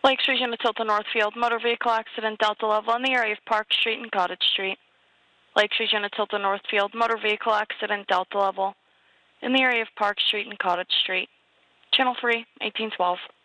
Lakes Region of Tilton Northfield, motor vehicle accident, Delta level in the area of Park Street and Cottage Street. Lakes Region of Tilton Northfield, motor vehicle accident, Delta level in the area of Park Street and Cottage Street. Channel 3, 1812.